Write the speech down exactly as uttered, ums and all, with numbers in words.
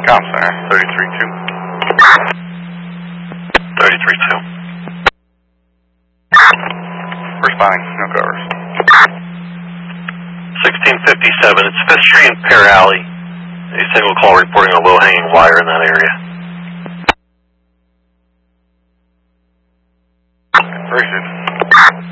Com Center, thirty-three two. thirty-three two. Responding, no covers. sixteen fifty-seven, it's Fifth Street and Pear Alley. A single call reporting a low-hanging wire in that area. Very good.